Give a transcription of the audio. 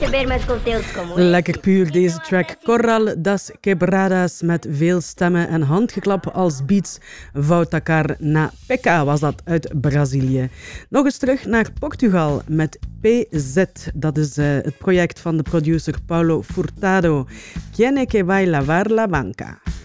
recebermos conteúdos como Lekker puur deze track. Corral das Quebradas met veel stemmen en handgeklap als beats. Vautacar na PK was dat uit Brazilië. Nog eens terug naar Portugal met PZ. Dat is het project van de producer Paulo Furtado. Quien é que vai lavar la banca?